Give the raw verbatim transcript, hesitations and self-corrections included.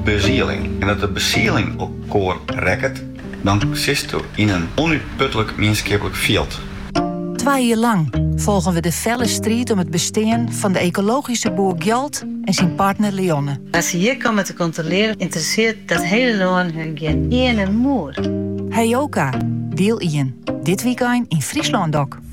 bezieling. En dat de bezieling op koor rekt, dan zit je in een onuitputtelijk menschappelijk veld. Twee jaar lang volgen we de felle strijd om het bestaan van de ecologische boer Gjalt en zijn partner Leonne. Als ze hier komen te controleren, interesseert dat hele land hun geen ene moer. Heyoka, deel één. Dit weekend in Friesland ook.